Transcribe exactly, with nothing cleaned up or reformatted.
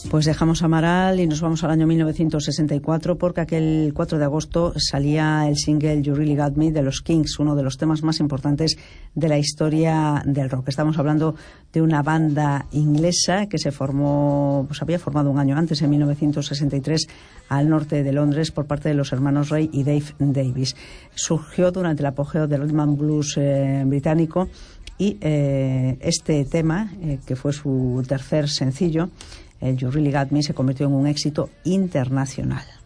Pues dejamos Amaral y nos vamos al año mil novecientos sesenta y cuatro, porque aquel cuatro de agosto salía el single You Really Got Me de los Kinks, uno de los temas más importantes de la historia del rock. Estamos hablando de una banda inglesa que se formó, pues había formado un año antes, en mil novecientos sesenta y tres, al norte de Londres por parte de los hermanos Ray y Dave Davis. Surgió durante el apogeo del rhythm and blues eh, británico y eh, este tema, eh, que fue su tercer sencillo, el You Really Got Me, se convirtió en un éxito internacional.